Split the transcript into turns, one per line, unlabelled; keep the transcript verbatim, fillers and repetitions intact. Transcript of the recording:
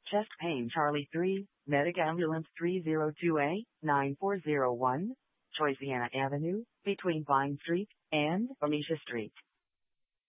Chest pain Charlie three, Medic Ambulance three zero two A, nine four zero one, Choisiana Avenue, between Vine Street and Amisha Street.